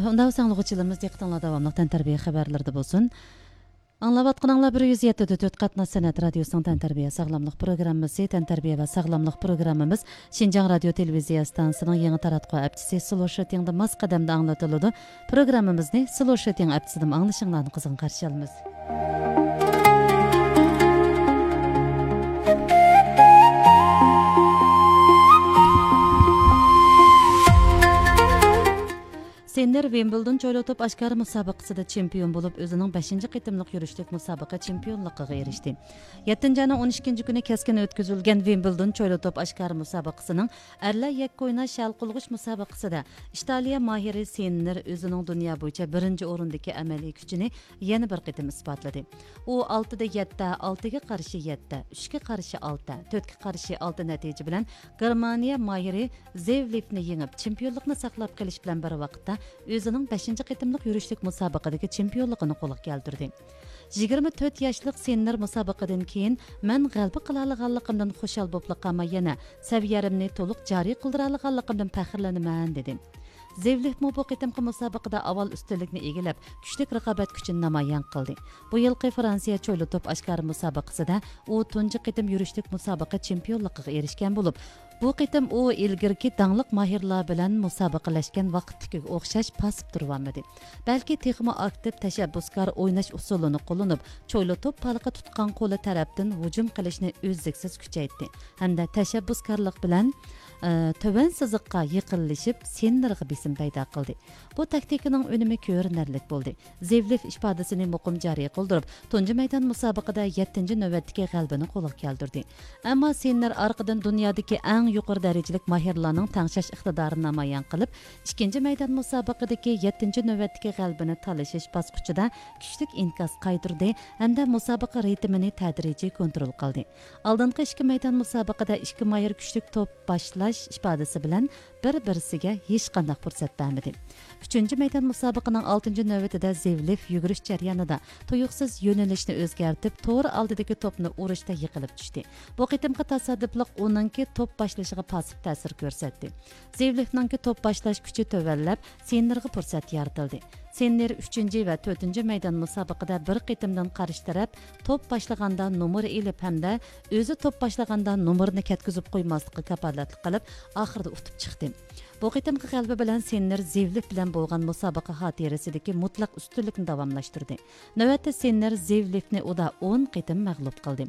Unda sağlıqçılarımız diqqətinizdə davamlıq təntarbiyə xəbərlərdə bolsun. Anlavatqanlar 107.4 Qatnaz Sənət Radiosunun təntarbiyə sağlamlıq proqramımızı, təntarbiyə və sağlamlıq proqramımız Şinjan Radio Televiziya stansiyasının yeni taratqı əpçisi Sloşetingdə mas qədəmdə anlatıldı. Proqramımızı Sloşeting əpçisindən anlaşılğanı qızğın qarşı alırıq. Senler Wimbledon cho'lo top oshkor musobaqasida chempion bo'lib, o'zining 5-qitimliq yurishlik musobaqa chempionligiga erishdi. 7-ayning 12 kuni keskin o'tkazilgan Wimbledon cho'lo top oshkor musobaqasining erlar yakko'yna shal qulg'ish musobaqasida Italiya mahiri Senner o'zining dunyo bo'yicha 1-o'rindagi amaliy kuchini yana bir qitim isbotladi. U 6da 7, 6ga qarshi 7, 3ga qarshi 6, 4ga qarshi 6 natija bilan Germaniya mahiri Zevlevni yengib, chempionlikni saqlab qolish bilan bir vaqtda o'zining 5-qitimliq yurishlik musobaqadagi chempionligini qo'lga keltirdi. 24 yoshlik Senner musobaqadan keyin men g'alaba qila olganligimdan xushal bo'lib qolma yana saviyarimni to'liq joriy qildira olganligimdan faxrlanaman dedi. Zevlev bu qitimqi musobaqada avval ustunlikni egallab, kuchli raqobat kuchini namoyon qildi. Bu yilgi Fransiya cho'lo top oshkor musobaqasida u tunji qitim yurishlik musobaqa chempionligiga erishgan bo'lib, bu qitim u ilgirki dangliq mahirlar bilan musobaqalashgan vaqtga o'xshash pasib turmadi. Balki texmo aktiv tashabbuskor o'ynash usulini qo'llanib, cho'lo top palqa tutgan qo'li tarafdan hujum qilishni o'zliksiz kuchaytirdi. Hamda tashabbuskorlik bilan töven siziqqa yiqilishib, Sennerga besim paydo qildi. Bu taktikaning unumi ko'rinarli bo'ldi. Zevlev ifodasini muqim joriy qildirib, tunji maydon musobaqada 7-navbatdagi g'alabani qo'lga keltirdi. Ammo Senner orqadan dunyodagi eng yuqori darajalik mahirlarning tangshash iqtidorini namoyon qilib, ikkinchi maydon musobaqadagi 7-navbatdagi g'alabani talashish bosqichida kuchli inkas qaytirdi hamda musobaqa ritmini tadrijiy kontrol qildi. Oldingi ikki maydon musobaqada ikki mahir kuchli top boshlash ifodasi bilan bir-birisiga hech qanday fursat bermadi. 3-maydon musobaqaning 6-navbatida Zevlev yugurish jarayonida tuyuqsiz yo'nalishni o'zgartirib, to'g'ri oldidagi topni urishda yiqilib tushdi. Bu qitimqi tasodiflik uningki top boshlashiga pasif ta'sir ko'rsatdi. Zevlevning top boshlash kuchi tövallab, Sennerga fursat yaratildi. Senner 3 va 4-maydon musobaqada bir qitimdan qarshi taraf top boshlaganda nomer elib hamda o'zi top boshlaganda nomerni ketkizib qo'ymaslikka kafolatlik qilib, oxirida utib chiqdi. Bu qitimqi g'alaba bilan Senner Zevlev bilan bo'lgan musobaqa xotirasidagi mutlaq ustunlikni davomlashtirdi. Navbatda Senner Zevlevni uda 10 qitim mag'lub qildi.